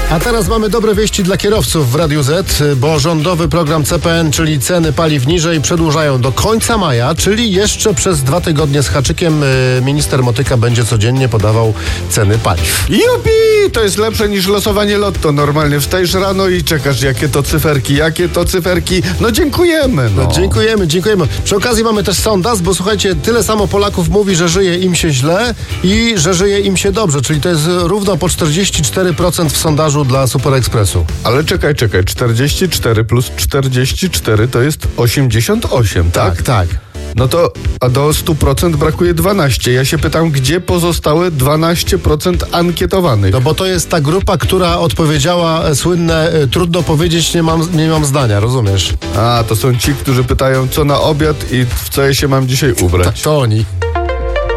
A teraz mamy dobre wieści dla kierowców w Radiu Z, bo rządowy program CPN, czyli ceny paliw niżej, przedłużają do końca maja, czyli jeszcze przez 2 tygodnie z haczykiem. Minister Motyka będzie codziennie podawał ceny paliw. Jupi! To jest lepsze niż losowanie lotto. Normalnie wstajesz rano i czekasz, jakie to cyferki. No dziękujemy. No. Dziękujemy. Przy okazji mamy też sondaż, bo słuchajcie, tyle samo Polaków mówi, że żyje im się źle i że żyje im się dobrze, czyli to jest równo po 44% w sondażu dla Super Expressu. Ale czekaj, 44 plus 44 to jest 88, tak? Tak. No to, a do 100% brakuje 12. Ja się pytam, gdzie pozostałe 12% ankietowanych? No bo to jest ta grupa, która odpowiedziała słynne trudno powiedzieć, nie mam zdania, rozumiesz? A, to są ci, którzy pytają, co na obiad i w co ja się mam dzisiaj ubrać. To oni.